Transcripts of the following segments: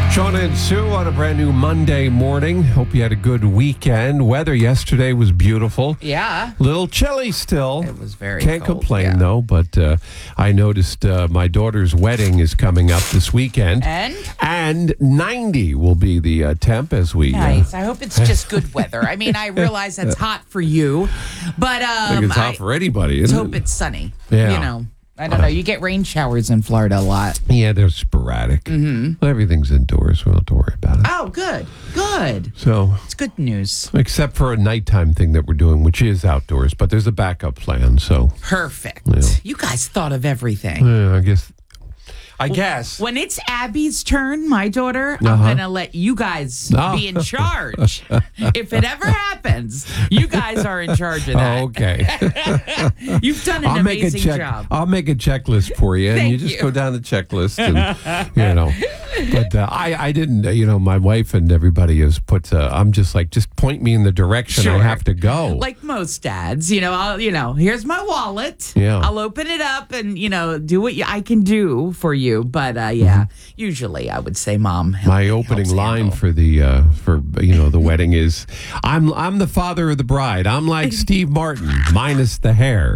Sean and Sue on a brand new Monday morning. Hope you had a good weekend. Weather yesterday was beautiful. Yeah. Little chilly still. It was very Can't cold, complain, though. But I noticed my daughter's wedding is coming up this weekend. And 90 will be the temp as we... Nice. I hope it's just good weather. I mean, I realize that's hot for you. But I think it's hot for anybody, let's isn't hope it? it's sunny. Yeah. You know. I don't know. You get rain showers in Florida a lot. Yeah, they're sporadic. Mm-hmm. Everything's indoors. We don't have to worry about it. Oh, good. Good. So it's good news. Except for a nighttime thing that we're doing, which is outdoors, but there's a backup plan. So perfect. Yeah. You guys thought of everything. Yeah, I guess. When it's Abby's turn, my daughter, I'm going to let you guys be in charge. If it ever happens, you guys are in charge of that. Oh, okay. You've done an amazing job. I'll make a checklist for you, and you just go down the checklist, and, you know. But I didn't, my wife and everybody has put, I'm just like, just point me in the direction I have to go. Like most dads, here's my wallet. Yeah. I'll open it up and, do what I can do for you. But, usually I would say mom. My opening line for the wedding is, I'm the father of the bride. I'm like Steve Martin, minus the hair.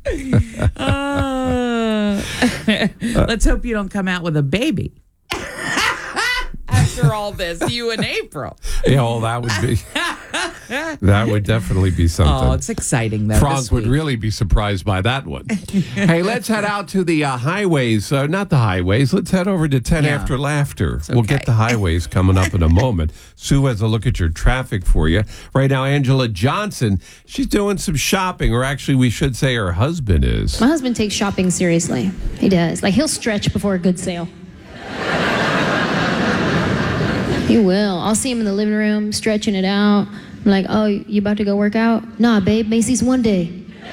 Let's hope you don't come out with a baby. After all this, you and April. Yeah, well, that would definitely be something. Oh, it's exciting, though. Frank would really be surprised by that one. Hey, let's head out to the highways. Not the highways. Let's head over to 10 After Laughter. Okay. We'll get the highways coming up in a moment. Sue has a look at your traffic for you. Right now, Angela Johnson, she's doing some shopping, or actually, we should say her husband is. My husband takes shopping seriously. He does. Like, he'll stretch before a good sale. He will. I'll see him in the living room stretching it out. I'm like, oh, you about to go work out? Nah, babe, Macy's one day.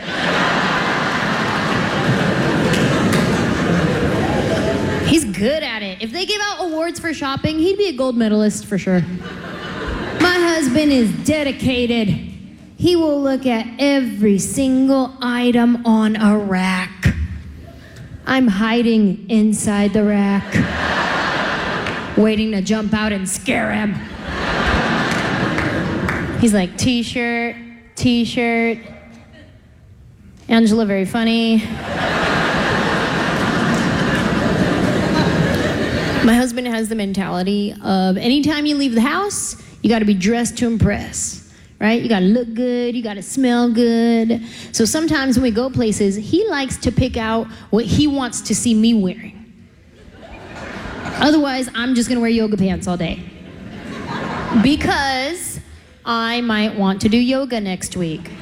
He's good at it. If they give out awards for shopping, he'd be a gold medalist for sure. My husband is dedicated. He will look at every single item on a rack. I'm hiding inside the rack, waiting to jump out and scare him. He's like, t-shirt. Angela, very funny. My husband has the mentality of anytime you leave the house, you got to be dressed to impress, right? You got to look good. You got to smell good. So sometimes when we go places, he likes to pick out what he wants to see me wearing. Otherwise, I'm just going to wear yoga pants all day. Because I might want to do yoga next week. 10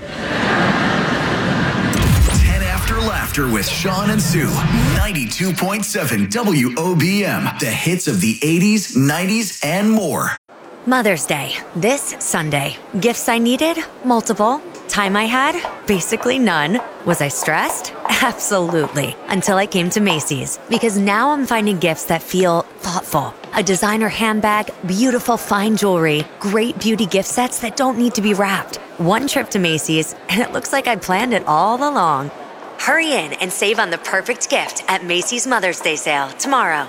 After Laughter with Sean and Sue. 92.7 WOBM. The hits of the 80s, 90s, and more. Mother's Day, this Sunday. Gifts I needed? Multiple. Time I had? Basically none. Was I stressed? Absolutely. Until I came to Macy's. Because now I'm finding gifts that feel thoughtful. A designer handbag, beautiful fine jewelry, great beauty gift sets that don't need to be wrapped. One trip to Macy's, and it looks like I planned it all along. Hurry in and save on the perfect gift at Macy's Mother's Day sale tomorrow.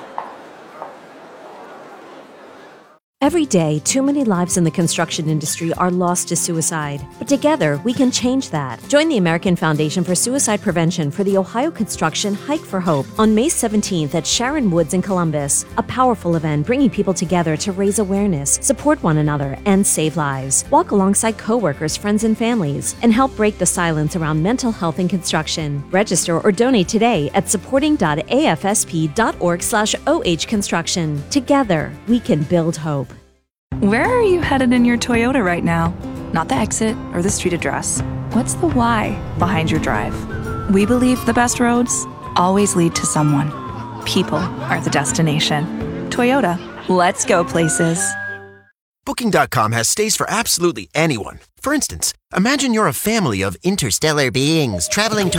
Every day, too many lives in the construction industry are lost to suicide. But together, we can change that. Join the American Foundation for Suicide Prevention for the Ohio Construction Hike for Hope on May 17th at Sharon Woods in Columbus. A powerful event bringing people together to raise awareness, support one another, and save lives. Walk alongside coworkers, friends, and families, and help break the silence around mental health in construction. Register or donate today at supporting.afsp.org/ohconstruction. Together, we can build hope. Where are you headed in your Toyota right now? Not the exit or the street address. What's the why behind your drive? We believe the best roads always lead to someone. People are the destination. Toyota, let's go places. Booking.com has stays for absolutely anyone. For instance, imagine you're a family of interstellar beings traveling to